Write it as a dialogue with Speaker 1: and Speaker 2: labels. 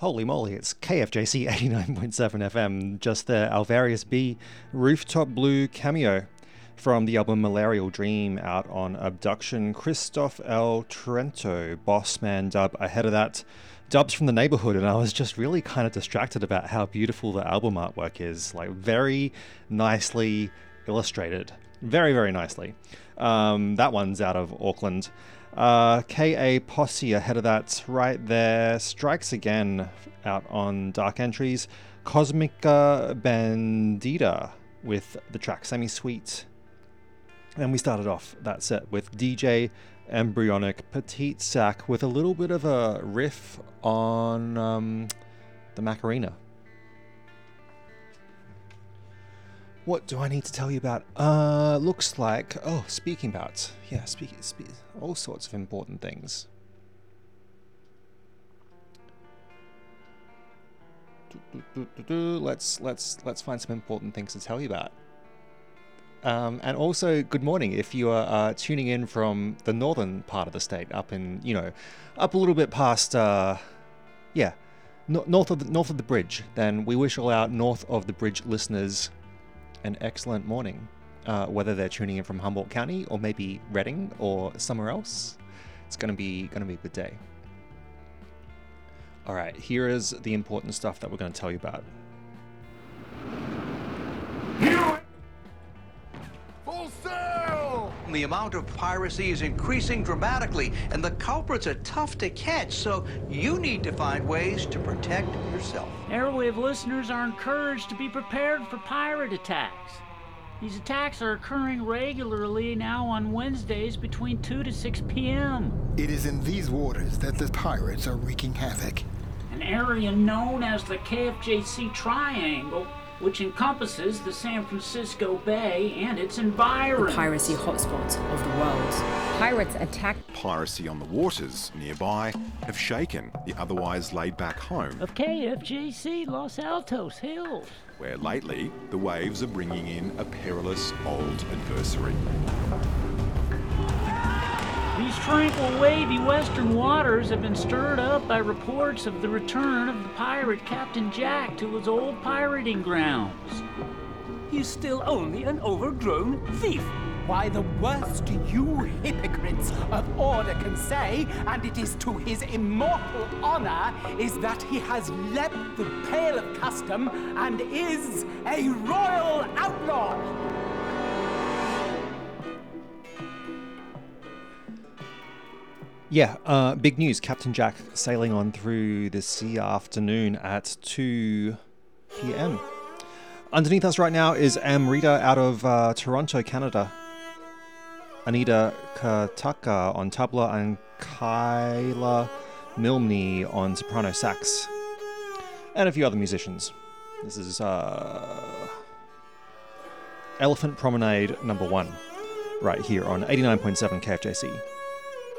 Speaker 1: Holy moly, it's KFJC 89.7 FM, just the Alvarius B Rooftop Blue cameo from the album Malarial Dream out on Abduction. Christoph L. Trento, Bossman dub ahead of that. Dubs from the neighborhood, and I was just really kind of distracted about how beautiful the album artwork is. Like, very nicely illustrated. Very, very nicely. That one's out of Auckland. K.A. Posse ahead of that right there. Strikes Again out on Dark Entries. Cosmica Bandita with the track Semi-Sweet. And we started off that set with DJ Embryonic Petite Sac with a little bit of a riff on the Macarena. What do I need to tell you about? Looks like... Oh, speaking about... Yeah, all sorts of important things. Let's find some important things to tell you about. And also, good morning if you are tuning in from the northern part of the state, up in, up a little bit past, north of the bridge. Then we wish all our north of the bridge listeners an excellent morning, whether they're tuning in from Humboldt County or maybe Redding or somewhere else. It's gonna be a good day. All right, here is the important stuff that we're going to tell you about.
Speaker 2: Full sail!
Speaker 3: The amount of piracy is increasing dramatically, and the culprits are tough to catch, so you need to find ways to protect yourself.
Speaker 4: Airwave listeners are encouraged to be prepared for pirate attacks. These attacks are occurring regularly now on Wednesdays between 2 to 6 p.m.
Speaker 2: It is in these waters that the pirates are wreaking havoc.
Speaker 4: An area known as the KFJC Triangle, which encompasses the San Francisco Bay and its environs.
Speaker 5: The piracy hotspot of the world. Pirates attack.
Speaker 6: Piracy on the waters nearby have shaken the otherwise laid-back home
Speaker 4: Of KFJC Los Altos Hills.
Speaker 6: where lately the waves are bringing in a perilous old adversary.
Speaker 4: These tranquil, wavy western waters have been stirred up by reports of the return of the pirate Captain Jack to his old pirating grounds.
Speaker 7: He's still only an overgrown thief. Why, the worst you hypocrites of order can say, and it is to his immortal honor, is that he has leapt the pale of custom and is a royal outlaw.
Speaker 1: Yeah, big news. Captain Jack sailing on through the sea afternoon at 2 p.m. Underneath us right now is Amrita out of Toronto, Canada. Anita Kataka on tabla and Kyla Milne on soprano sax. And a few other musicians. This is Elephant Promenade number 1 right here on 89.7 KFJC.